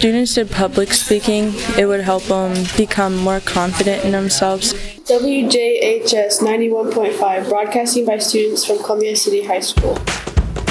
students did public speaking, it would help them become more confident in themselves. WJHS 91.5, broadcasting by students from Columbia City High School.